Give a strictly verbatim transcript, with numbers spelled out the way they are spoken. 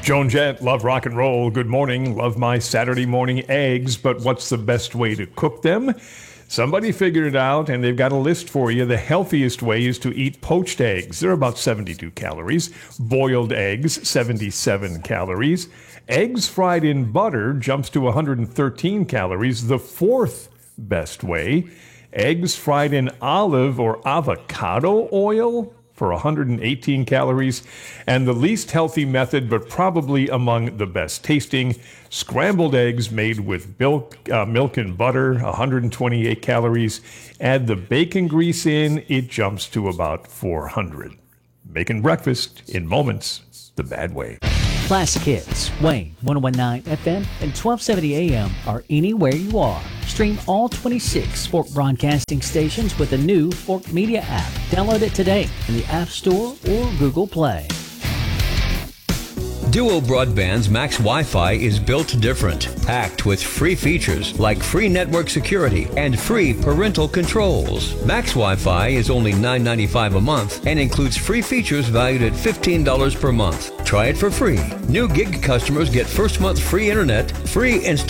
Joan Jett, love rock and roll. Good morning. Love my Saturday morning eggs, but what's the best way to cook them? Somebody figured it out, and they've got a list for you. The healthiest way is to eat poached eggs. They're about seventy-two calories. Boiled eggs, seventy-seven calories. Eggs fried in butter jumps to one hundred thirteen calories. The fourth best way, eggs fried in olive or avocado oil for one hundred eighteen calories. And the least healthy method, but probably among the best tasting, scrambled eggs made with milk, uh, milk and butter, one hundred twenty-eight calories. Add the bacon grease in, it jumps to about four hundred. Making breakfast in moments the bad way. Classic Hits, Wayne, ten nineteen F M and twelve seventy A M are anywhere you are. Stream all twenty-six Fork broadcasting stations with the new Fork Media app. Download it today in the App Store or Google Play. Duo Broadband's Max Wi-Fi is built different, packed with free features like free network security and free parental controls. Max Wi-Fi is only nine ninety-five a month and includes free features valued at fifteen dollars per month. Try it for free. New gig customers get first month free internet, free installation.